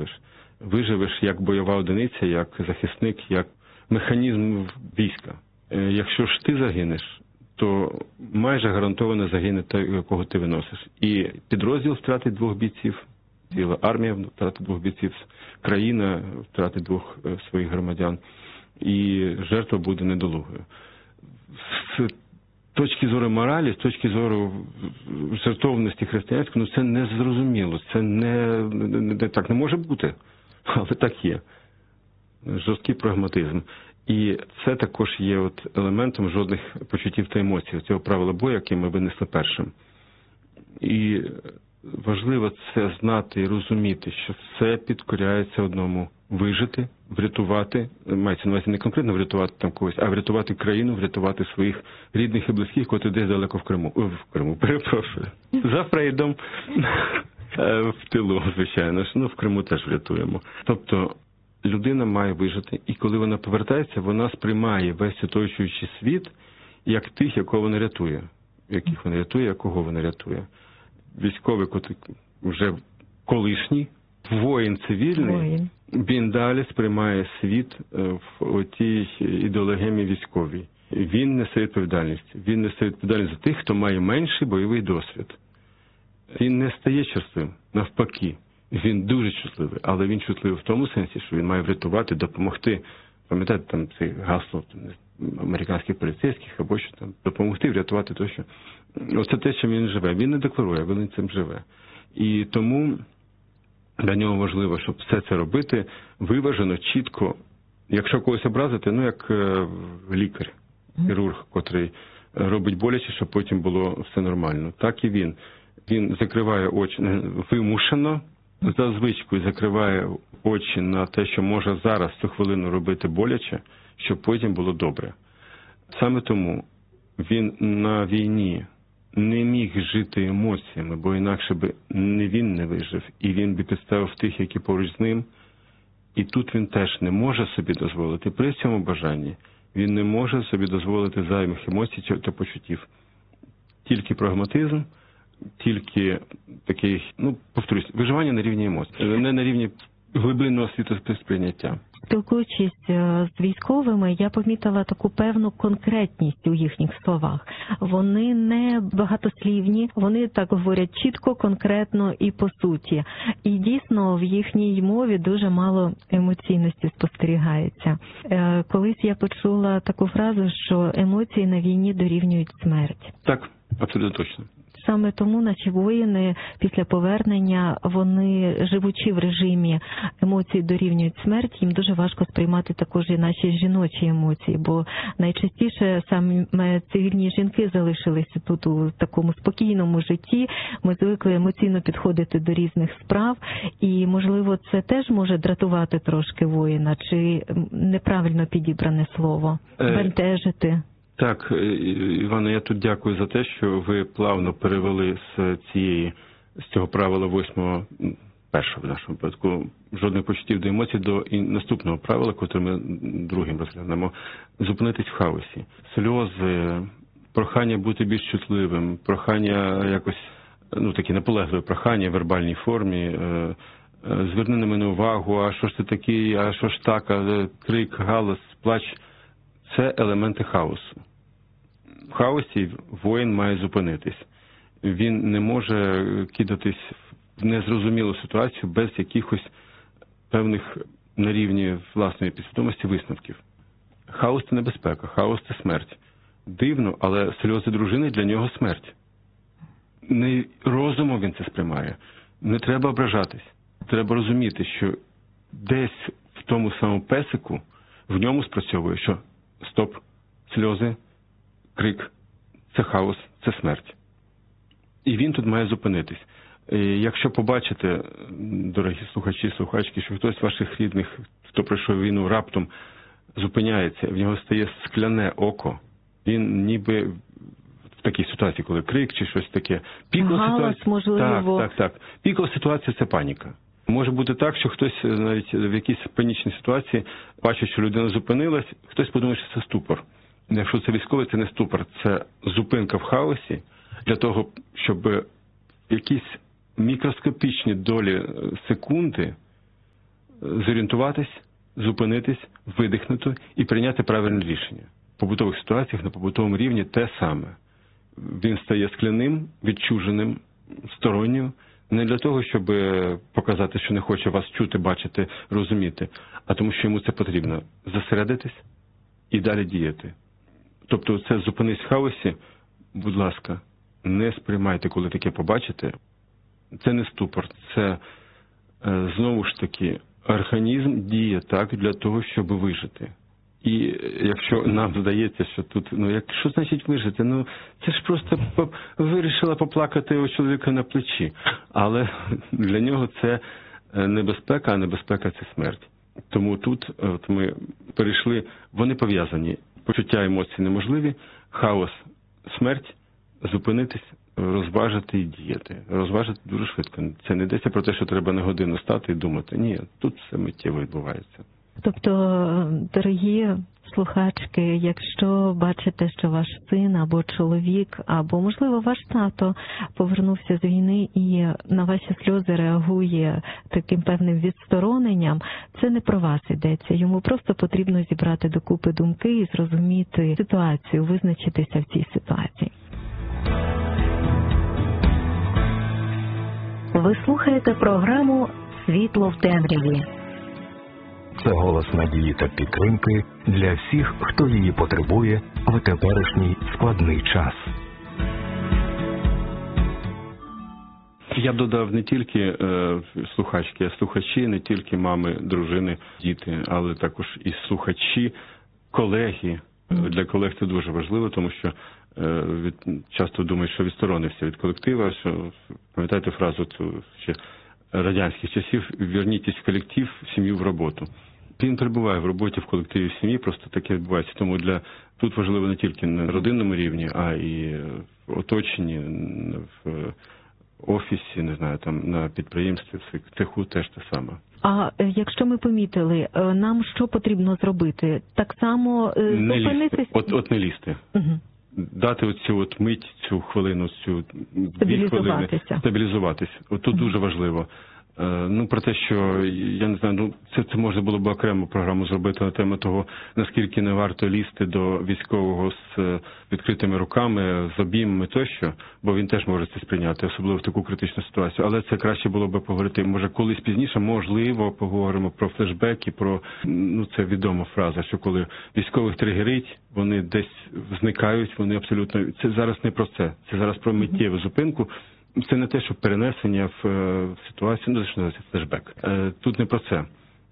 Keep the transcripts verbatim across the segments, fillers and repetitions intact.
виживеш. Виживеш як бойова одиниця, як захисник, як механізм війська. Якщо ж ти загинеш, то майже гарантовано загине той, якого ти виносиш. І підрозділ втратить двох бійців, ціла армія втратить двох бійців, країна втратить двох своїх громадян, і жертва буде недолугою. З точки зору моралі, з точки зору жертовності християнської, ну це не зрозуміло, це не, не, не так не може бути, але так є. Жорсткий прагматизм. І це також є от елементом жодних почуттів та емоцій, цього правила бою, яке ми винесли першим. І важливо це знати і розуміти, що все підкоряється одному – вижити, врятувати, мається на увазі не конкретно врятувати там когось, а врятувати країну, врятувати своїх рідних і близьких, котрі десь далеко в Криму. О, в Криму, перепрошую. За Фрейдом в тилу, звичайно ж. Ну, в Криму теж врятуємо. Тобто, людина має вижити, і коли вона повертається, вона сприймає весь оточуючий світ як тих, якого вона рятує. Яких вона рятує, а кого вона рятує. Військовий, котрий вже колишній, воїн цивільний, воїн. Він далі сприймає світ в тій ідеологемі військовій. Він несе відповідальність. Він несе відповідальність за тих, хто має менший бойовий досвід. Він не стає щасливим, навпаки. Він дуже чутливий, але він чутливий в тому сенсі, що він має врятувати, допомогти. Пам'ятаєте, там це гасло там, американських поліцейських, або що там, допомогти врятувати то, що... Оце те, чим він живе. Він не декларує, він цим живе. І тому для нього важливо, щоб все це робити виважено, чітко. Якщо когось образити, ну як е, лікар, хірург, котрий робить боляче, щоб потім було все нормально. Так і він. Він закриває очі вимушено, за звичкою закриває очі на те, що може зараз цю хвилину робити боляче, щоб потім було добре. Саме тому він на війні не міг жити емоціями, бо інакше би не він не вижив, і він би підставив тих, які поруч з ним. І тут він теж не може собі дозволити, при цьому бажанні, він не може собі дозволити зайвих емоцій та почуттів. Тільки прагматизм, тільки такий, ну, повторюсь, виживання на рівні емоцій, не на рівні глибинного світосприйняття. Спілкуючись з військовими, я помітила таку певну конкретність у їхніх словах. Вони не багатослівні, вони так говорять чітко, конкретно і по суті. І дійсно в їхній мові дуже мало емоційності спостерігається. Колись я почула таку фразу, що емоції на війні дорівнюють смерть. Так, абсолютно точно. Саме тому наші воїни після повернення, вони, живучи в режимі емоцій дорівнюють смерть, їм дуже важко сприймати також і наші жіночі емоції, бо найчастіше саме цивільні жінки залишилися тут у такому спокійному житті, ми звикли емоційно підходити до різних справ, і, можливо, це теж може дратувати трошки воїна, чи неправильно підібране слово, бентежити. Так, Івана, я тут дякую за те, що ви плавно перевели з цієї, з цього правила восьмого, першого в нашому випадку, жодних почуттів до емоцій, до і наступного правила, котре ми другим розглянемо, зупинитись в хаосі. Сльози, прохання бути більш чутливим, прохання якось, ну такі наполегливі прохання в вербальній формі, зверни на мене увагу, а що ж ти такий, а що ж так, а крик, галас, плач. Це елементи хаосу. В хаосі воїн має зупинитись. Він не може кидатись в незрозумілу ситуацію без якихось певних на рівні власної підсвідомості висновків. Хаос – це небезпека, хаос – це смерть. Дивно, але сльози дружини для нього смерть. Не розумом він це сприймає. Не треба ображатись. Треба розуміти, що десь в тому самому песику в ньому спрацьовує, що стоп, сльози, крик, це хаос, це смерть. І він тут має зупинитись. Якщо побачите, дорогі слухачі і слухачки, що хтось з ваших рідних, хто пройшов війну, раптом зупиняється, в нього стає скляне око, він ніби в такій ситуації, коли крик чи щось таке. Пікова Галас, ситуація. можливо. Так, так, так. Пікова ситуація – це паніка. Може бути так, що хтось навіть в якійсь панічній ситуації бачить, що людина зупинилась, хтось подумає, що це ступор. Якщо це військовий, це не ступор, це зупинка в хаосі для того, щоб якісь мікроскопічні долі секунди зорієнтуватись, зупинитись, видихнути і прийняти правильне рішення. В побутових ситуаціях на побутовому рівні те саме. Він стає скляним, відчуженим, стороннім, не для того, щоб показати, що не хоче вас чути, бачити, розуміти, а тому, що йому це потрібно зосередитись і далі діяти. Тобто це зупинись в хаосі, будь ласка, не сприймайте, коли таке побачите. Це не ступор, це знову ж таки організм діє так для того, щоб вижити. І якщо нам здається, що тут, ну, як, що значить вижити? Ну, це ж просто вирішила поплакати у чоловіка на плечі. Але для нього це небезпека, а небезпека – це смерть. Тому тут от ми перейшли, вони пов'язані. Почуття емоцій неможливі, хаос, смерть, зупинитись, розважити і діяти. Розважити дуже швидко. Це не йдеться про те, що треба на годину стати і думати. Ні, тут все миттєво відбувається. Тобто, дорогі слухачки, якщо бачите, що ваш син або чоловік, або, можливо, ваш тато повернувся з війни і на ваші сльози реагує таким певним відстороненням, це не про вас йдеться. Йому просто потрібно зібрати докупи думки і зрозуміти ситуацію, визначитися в цій ситуації. Ви слухаєте програму «Світло в темряві». Це голос надії та підтримки для всіх, хто її потребує в теперішній складний час. Я б додав не тільки е, слухачки, а слухачі, не тільки мами, дружини, діти, але також і слухачі, колеги. Для колег це дуже важливо, тому що е, від, часто думають, що відсторонився від колектива, що, пам'ятаєте фразу цю ще радянських часів, «Вернітесь в колектив, в сім'ю, в роботу». Він перебуває в роботі, в колективі, в сім'ї, просто таке відбувається. Тому для тут важливо не тільки на родинному рівні, а і в оточенні, в офісі, не знаю, там на підприємстві, в цеху теж те саме. А якщо ми помітили, нам що потрібно зробити? Так само зупинитись? От, от не лізти. Угу. Дати оцю от мить, цю хвилину, цю дві хвилини, стабілізуватись. От тут дуже важливо. Ну, про те, що, я не знаю, ну, це, це можна було б окрему програму зробити на тему того, наскільки не варто лізти до військового з відкритими руками, з обіймами тощо, бо він теж може це сприйняти, особливо в таку критичну ситуацію. Але це краще було б поговорити, може, колись пізніше, можливо, поговоримо про флешбеки, про, ну, це відома фраза, що коли військових тригерить, вони десь зникають, вони абсолютно, це зараз не про це, це зараз про миттєву зупинку. Це не те, що перенесення в, в ситуацію, ну, що називається флешбек. Тут не про це.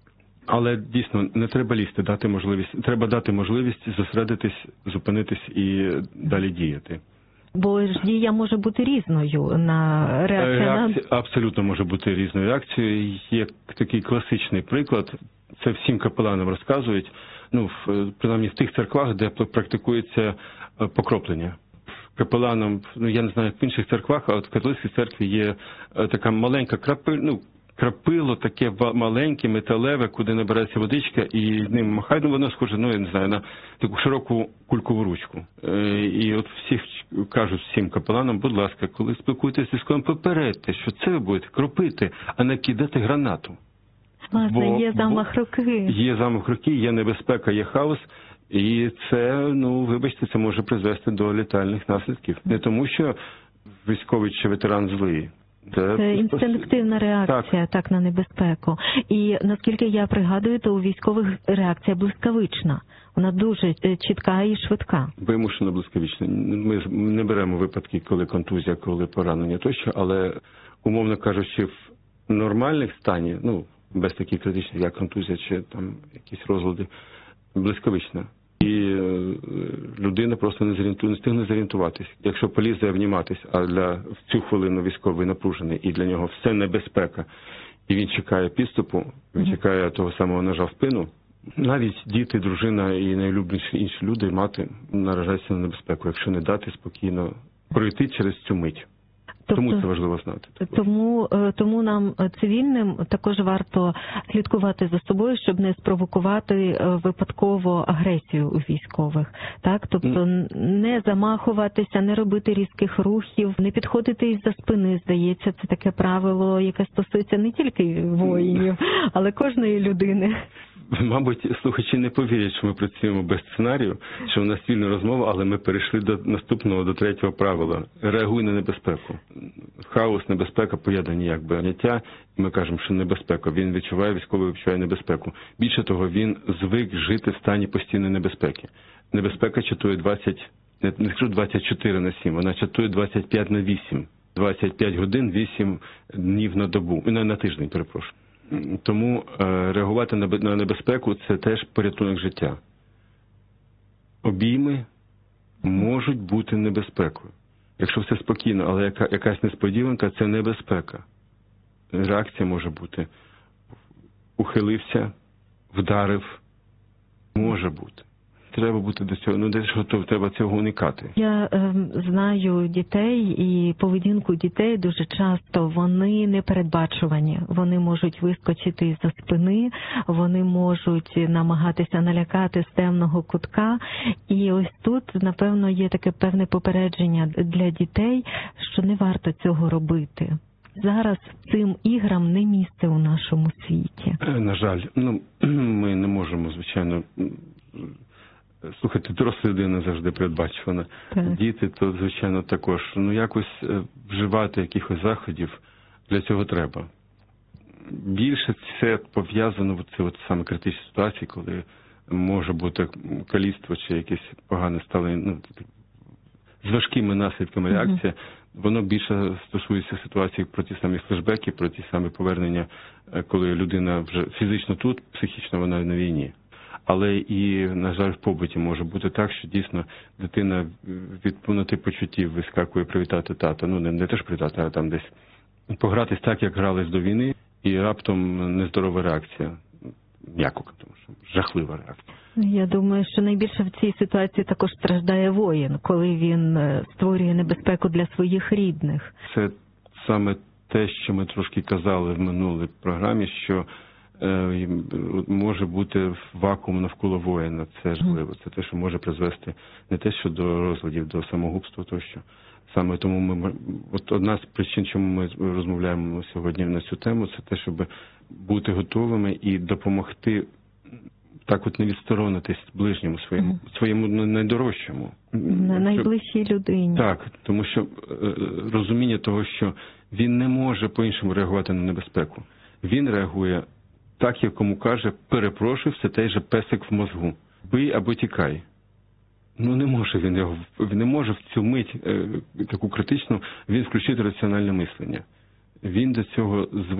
Але дійсно не треба лізти, дати можливість, треба дати можливість зосередитись, зупинитись і далі діяти. Бо ж дія може бути різною на реакцію. Реакція на... абсолютно може бути різною реакцією. Є такий класичний приклад. Це всім капеланам розказують, ну, в, принаймні в тих церквах, де практикується покроплення. Капеланом, ну, я не знаю, як в інших церквах, а от в католицькій церкві є така маленька крапило, ну, крапило таке маленьке, металеве, куди набирається водичка, і ним махають, ну, воно схоже, ну, я не знаю, на таку широку кулькову ручку. І от всіх кажуть всім капеланам, будь ласка, коли спілкуєтеся з військовим, попередьте, що це ви будете кропити, а не кидати гранату. Власне, бо, є замах руки. Є замах руки, є небезпека, є хаос. І це, ну, вибачте, це може призвести до летальних наслідків. Не тому, що військовий чи ветеран злий. Це, це інстинктивна реакція, так. так, на небезпеку. І, наскільки я пригадую, то у військових реакція блискавична. Вона дуже чітка і швидка. Вимушено блискавична. Ми не беремо випадки, коли контузія, коли поранення тощо, але, умовно кажучи, в нормальних стані, ну, без таких критичних, як контузія чи там якісь розлади, блискавична. І людина просто не зорієнтує, не встигне зорієнтуватись. Якщо полізе обніматись, а для в цю хвилину військовий напружений, і для нього все небезпека, і він чекає підступу, він чекає того самого ножа в спину, навіть діти, дружина і найулюбленіші інші люди, мати, наражаються на небезпеку, якщо не дати спокійно пройти через цю мить. Тому це важливо знати. Тому, тому нам, цивільним, також варто слідкувати за собою, щоб не спровокувати випадково агресію у військових. Так? Тобто не замахуватися, не робити різких рухів, не підходити із-за спини, здається, це таке правило, яке стосується не тільки воїнів, але кожної людини. Мабуть, слухачі не повірять, що ми працюємо без сценарію, що у нас вільна розмова, але ми перейшли до наступного, до третього правила. Реагуй на небезпеку. Хаос, небезпека поєднані якби поняття. Ми кажемо, що небезпека. Він відчуває, військовий відчуває небезпеку. Більше того, він звик жити в стані постійної небезпеки. Небезпека чатує двадцять, не скажу двадцять чотири на сім, вона чатує двадцять п'ять на вісім. двадцять п'ять годин, вісім днів на добу. На, на тиждень, перепрошую. Тому е, реагувати на, на небезпеку – це теж порятунок життя. Обійми можуть бути небезпекою. Якщо все спокійно, але яка, якась несподіванка – це небезпека. Реакція може бути ухилився, вдарив, може бути. Треба бути до цього, ну десь готов, треба цього уникати. Я е, знаю дітей і поведінку дітей дуже часто, вони непередбачувані. Вони можуть вискочити із-за спини, вони можуть намагатися налякати з темного кутка. І ось тут, напевно, є таке певне попередження для дітей, що не варто цього робити. Зараз цим іграм не місце у нашому світі. На жаль, ну ми не можемо, звичайно. Слухайте, доросла людина завжди передбачувана. Так. Діти, то, звичайно, також. Ну, якось вживати якихось заходів для цього треба. Більше це пов'язано в ці от саме критичні ситуації, коли може бути каліцтво чи якесь погане ставлення, ну, з важкими наслідками реакція. Mm-hmm. Воно більше стосується ситуації про ті самі флешбеки, про ті самі повернення, коли людина вже фізично тут, психічно вона на війні. Але і, на жаль, в побуті може бути так, що дійсно дитина від повноти почуттів вискакує привітати тата. Ну, не, не теж привітати, а там десь погратись так, як грались до війни, і раптом нездорова реакція. М'яко, тому що жахлива реакція. Я думаю, що найбільше в цій ситуації також страждає воїн, коли він створює небезпеку для своїх рідних. Це саме те, що ми трошки казали в минулій програмі, що може бути вакуум навколо воїна. Це жахливо. Це те, що може призвести не те, що до розладів, до самогубства тощо. Саме тому ми, от одна з причин, чому ми розмовляємо сьогодні на цю тему, це те, щоб бути готовими і допомогти так от не відсторонитись ближньому своєму, mm. своєму найдорожчому. На найближчій людині. Так, тому що розуміння того, що він не може по-іншому реагувати на небезпеку. Він реагує так, як кому каже, перепрошую, все той же песик в мозгу. Бий або тікай. Ну не може він його, він не може в цю мить е, таку критичну, він включити раціональне мислення. Він до цього звик.